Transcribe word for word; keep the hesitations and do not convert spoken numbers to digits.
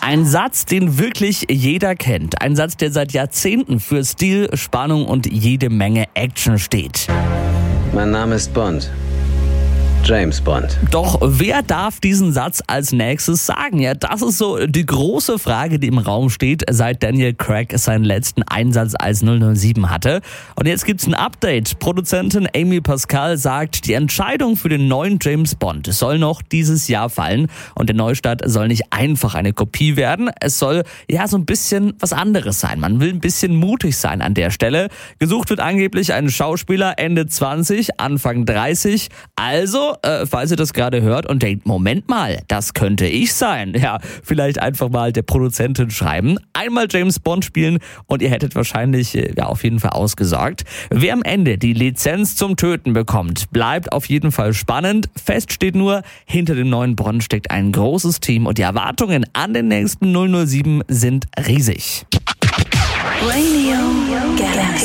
Ein Satz, den wirklich jeder kennt. Ein Satz, der seit Jahrzehnten für Stil, Spannung und jede Menge Action steht. Mein Name ist Bond. James Bond. Doch wer darf diesen Satz als nächstes sagen? Ja, das ist so die große Frage, die im Raum steht, seit Daniel Craig seinen letzten Einsatz als null null sieben hatte. Und jetzt gibt's ein Update. Produzentin Amy Pascal sagt, die Entscheidung für den neuen James Bond soll noch dieses Jahr fallen. Und der Neustart soll nicht einfach eine Kopie werden. Es soll ja so ein bisschen was anderes sein. Man will ein bisschen mutig sein an der Stelle. Gesucht wird angeblich ein Schauspieler Ende zwanzig, Anfang dreißig. Also Äh, falls ihr das gerade hört und denkt, Moment mal, das könnte ich sein. Ja, vielleicht einfach mal der Produzentin schreiben, einmal James Bond spielen und ihr hättet wahrscheinlich äh, ja auf jeden Fall ausgesorgt. Wer am Ende die Lizenz zum Töten bekommt, bleibt auf jeden Fall spannend. Fest steht nur, hinter dem neuen Bond steckt ein großes Team und die Erwartungen an den nächsten null null sieben sind riesig. Radio Galaxy.